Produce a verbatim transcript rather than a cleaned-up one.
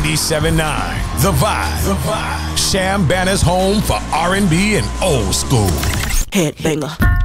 ninety-seven point nine The Vibe. The Vibe. Sham Banner's home for R and B and old school. Headbanger.